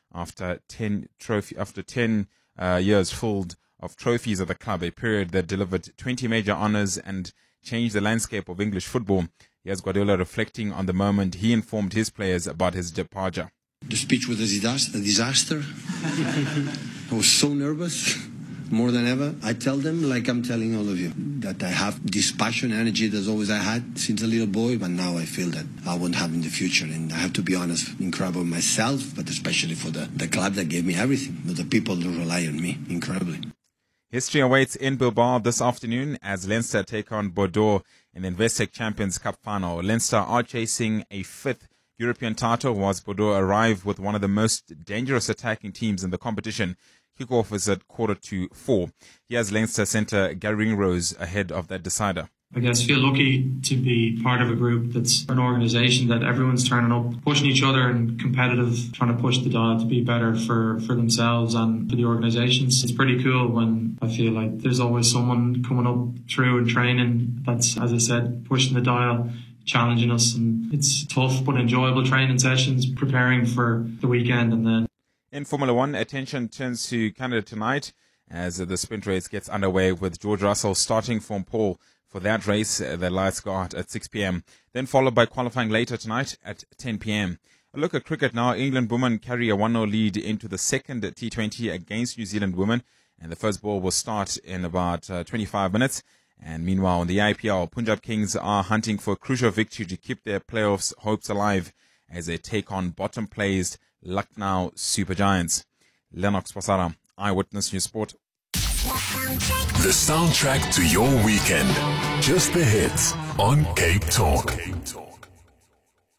after 10 years filled of trophies at the club, a period that delivered 20 major honours and changed the landscape of English football. Here's Guardiola reflecting on the moment he informed his players about his departure. The speech was a disaster. I was so nervous, more than ever. I tell them, like I'm telling all of you, that I have this passion, energy that's always I had since a little boy, but now I feel that I won't have in the future. And I have to be honest, incredible myself, but especially for the club that gave me everything, but the people that rely on me, incredibly. History awaits in Bilbao this afternoon as Leinster take on Bordeaux in the Investec Champions Cup final. Leinster are chasing a fifth European title, whilst Bordeaux arrive with one of the most dangerous attacking teams in the competition. Kickoff is at 3:45. Here's Leinster centre Gary Ringrose ahead of that decider. I guess feel lucky to be part of a group that's an organisation that everyone's turning up, pushing each other and competitive, trying to push the dial to be better for themselves and for the organisations. It's pretty cool when I feel like there's always someone coming up through and training that's, as I said, pushing the dial, challenging us. And it's tough but enjoyable training sessions, preparing for the weekend. And then in Formula One, attention turns to Canada tonight as the sprint race gets underway with George Russell starting from pole for that race. The lights go out at 6 p.m. Then followed by qualifying later tonight at 10 p.m. A look at cricket now. England women carry a 1-0 lead into the second T20 against New Zealand women. And the first ball will start in about 25 minutes. And meanwhile, in the IPL, Punjab Kings are hunting for a crucial victory to keep their playoffs hopes alive as they take on bottom-placed Lucknow Super Giants. Lennox Pasara, Eyewitness News Sport. The soundtrack to your weekend. Just the hits on Cape Talk.